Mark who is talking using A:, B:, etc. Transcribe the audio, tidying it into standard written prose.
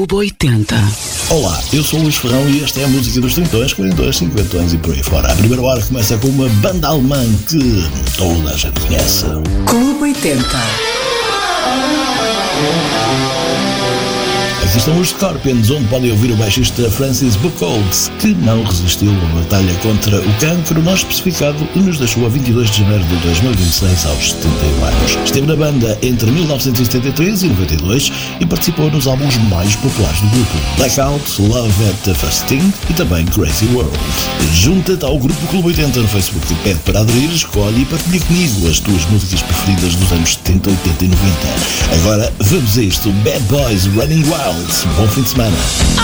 A: Clube 80.
B: Olá, eu sou o Luís Ferrão e esta é a música dos 30, 40, 50 e por aí fora. A primeira hora começa com uma banda alemã que toda a gente conhece.
A: Clube 80.
B: Aqui estão os Scorpions, onde podem ouvir o baixista Francis Buchholz, que não resistiu à batalha contra o cancro não especificado e nos deixou a 22 de janeiro de 2026 aos 71 anos. Esteve na banda entre 1973 e 92 e participou nos álbuns mais populares do grupo, Blackout, Love at the First Sting e também Crazy World. Junta-te ao grupo Clube 80 no Facebook e pede para aderir, escolhe e partilha comigo as tuas músicas preferidas dos anos 70, 80 e 90. Agora vamos a isto, Bad Boys Running Wild. Bom fim de semana.